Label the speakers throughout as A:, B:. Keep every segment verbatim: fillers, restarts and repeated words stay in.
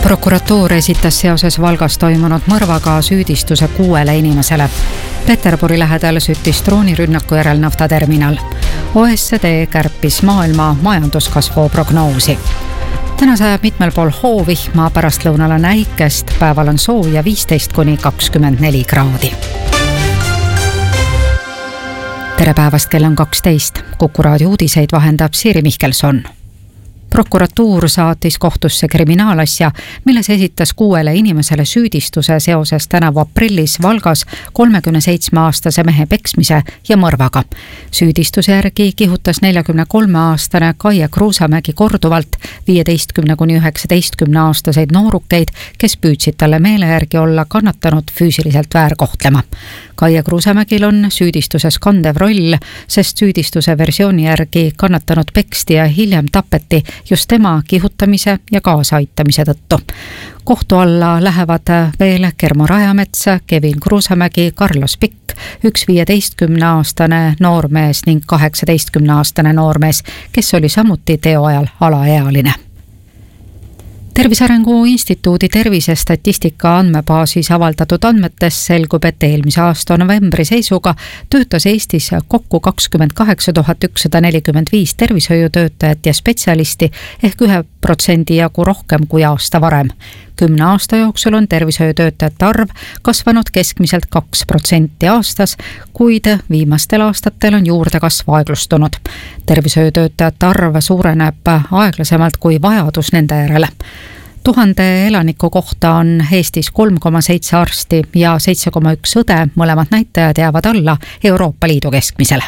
A: Prokuratuur esitas seoses Valgas toimunud mõrvaga süüdistuse kuuele inimesele. Peterburi lähedal süttis droonirünnaku järel naftaterminal. O E C D kärpis maailma majanduskasvu prognoosi. Täna sajab mitmel pool hoovihma, pärastlõunal on äikest, päeval on sooja viisteist kuni kakskümmend neli kraadi. Tere päevast, kell on kaksteist. Kuku raadio uudiseid vahendab Siiri Mihkelson. Prokuratuur saatis kohtusse kriminaalasja, milles esitas kuuele inimesele süüdistuse seoses tänavu aprillis Valgas kolmekümne seitsme aastase mehe peksmise ja mõrvaga. Süüdistuse järgi kihutas neljakümne kolme aastane Kaie Kruusamägi korduvalt viieteistkümne kuni üheksateistkümne aastaseid noorukeid, kes püüdsid talle meele järgi olla kannatanud füüsiliselt väärkohtlema. Kaie Kruusamägil on süüdistuses kandev roll, sest süüdistuse versiooni järgi kannatanud peksti ja hiljem tapeti just tema kihutamise ja kaasaaitamise tõttu. Kohtu alla lähevad veel Kermo Rajamets, Kevin Kruusamägi, Carlos Pikk, üks viieteistkümne aastane noormees ning kaheksateistkümne aastane noormees, kes oli samuti teo ajal alaealine. Tervise Arengu Instituudi tervisestatistika andmebaasis avaldatud andmetes selgub, et eelmise aasta novembri seisuga töötas Eestis kokku kakskümmend kaheksa tuhat ükssada nelikümmend viis tervishoiutöötajat ja spetsialisti ehk ühe protsendi jagu rohkem kui aasta varem. Kümne aasta jooksul on tervishoiutöötajate arv kasvanud keskmiselt kaks protsenti aastas, kuid viimastel aastatel on juurdekasv aeglustunud. Tervishoiutöötajate arv suureneb aeglasemalt kui vajadus nende järele. Tuhande elaniku kohta on Eestis kolm koma seitse arsti ja seitse koma üks õde, mõlemad näitajad jäävad alla Euroopa Liidu keskmisele.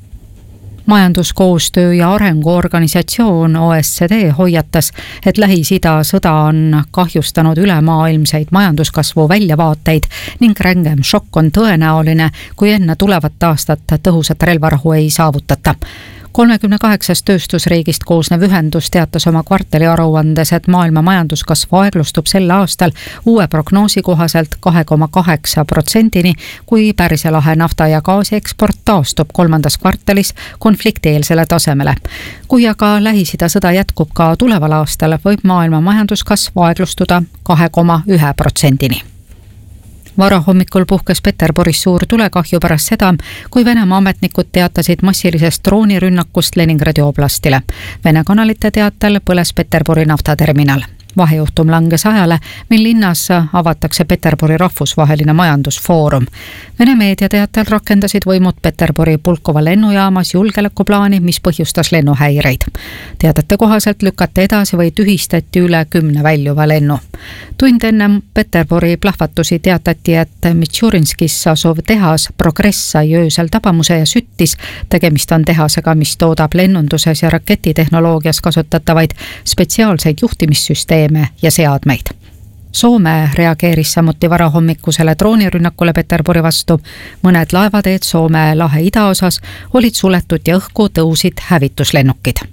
A: Majanduskoostöö ja arenguorganisatsioon O E C D hoiatas, et Lähis-Ida sõda on kahjustanud ülemaailmseid majanduskasvu väljavaateid ning rängem šokk on tõenäoline, kui enne tulevat aastat tõhusat relvarahu ei saavutata. kolmekümne kaheksast tööstusriigist koosnev ühendus teatas oma kvartali aruandes, et maailma majanduskasv aeglustub sel aastal uue prognoosi kohaselt kahe koma kaheksa protsendini, kui Pärsia lahe nafta ja gaasi eksport taastub kolmandas kvartalis konfliktieelsele tasemele. Kui aga Lähis-Ida sõda jätkub ka tuleval aastal, võib maailma majanduskasv aeglustuda kahe koma ühe protsendini. Varahommikul puhkes Peterburis suur tulekahju pärast seda, kui Venemaa ametnikud teatasid massilisest droonirünnakust Leningradi oblastile. Vene kanalite teatel põles Peterburi naftaterminal. Vahejuhtum langes ajale, mil linnas avatakse Peterburi rahvusvaheline majandusfoorum. Vene meedia teatel rakendasid võimud Peterburi Pulkova lennujaamas julgeolekuplaani, mis põhjustas lennuhäireid. Teadete kohaselt lükati edasi või tühistati üle kümne väljuva lennu. Tund enne Peterburi plahvatusi teatati, et Mitšurinskis asuv tehas Progress sai öösel tabamuse ja süttis. Tegemist on tehasega, mis toodab lennunduses ja raketitehnoloogias kasutatavaid spetsiaalseid juhtimissüsteeme ja seadmeid. Soome reageeris samuti varahommikusele droonirünnakule Peterburi vastu. Mõned laevateed Soome lahe idaosas olid suletud ja õhku tõusid hävituslennukid.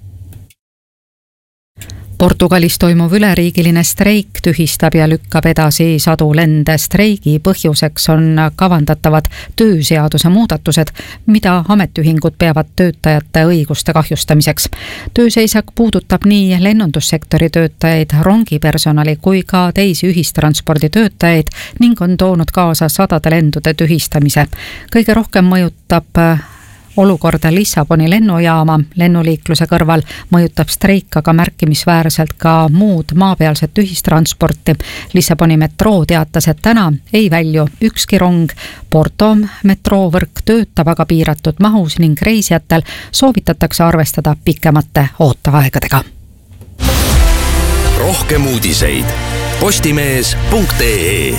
A: Portugalis toimuv üleriigiline streik tühistab ja lükkab edasi sadu lende. Streigi põhjuseks on kavandatavad tööseaduse muudatused, mida ametiühingud peavad töötajate õiguste kahjustamiseks. Tööseisak puudutab nii lennundussektori töötajaid, rongipersonali kui ka teisi ühistransporditöötajaid ning on toonud kaasa sadade lendude tühistamise. Kõige rohkem mõjutab olukorda Lissaboni lennujaama. Lennuliikluse kõrval mõjutab streik aga märkimisväärselt ka muud maapealset ühistransporti. Lissaboni metroo teatas, et täna ei välju ükski rong. Porto metroovõrk töötab aga piiratud mahus ning reisijatel soovitatakse arvestada pikemate ooteaegadega.
B: Rohkem uudiseid postimees punkt ee.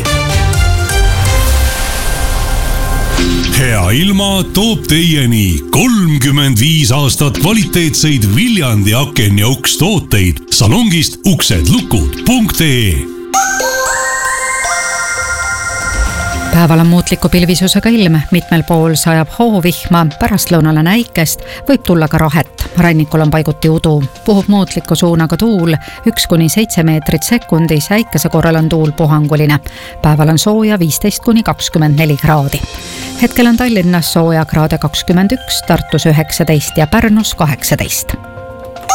C: Hea ilma toob teieni kolmkümmend viis aastat kvaliteetseid Viljandi aken ja uks tooteid salongist uksed lukud punkt ee.
A: Päeval on muutliku pilvisusega ilm, mitmel pool sajab hoovihma, pärastlõunal on äikest, võib tulla ka rahet. Rannikul on paiguti udu, puhub muutliku suunaga tuul, üks kuni seitse meetrit sekundis, äikese korral on tuul puhanguline. Päeval on sooja viisteist kuni kakskümmend neli kraadi. Hetkel on Tallinnas sooja kraade kakskümmend üks, Tartus üheksateist ja Pärnus kaheksateist.